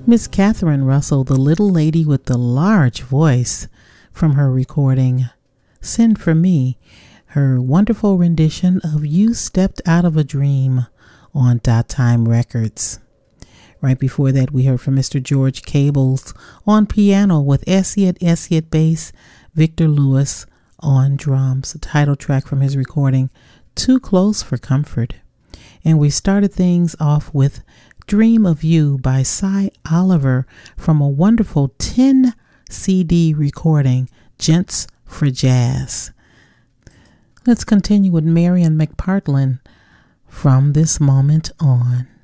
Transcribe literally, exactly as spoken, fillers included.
Miss Catherine Russell, the little lady with the large voice, from her recording Send For Me, her wonderful rendition of You Stepped Out of a Dream on Dot Time Records. Right before that, we heard from Mister George Cables on piano with Essiet Essiet bass, Victor Lewis on drums, a title track from his recording Too Close for Comfort. And we started things off with Dream of You by Cy Oliver from a wonderful ten C D recording, Gents for Jazz. Let's continue with Marion McPartlin, From This Moment On.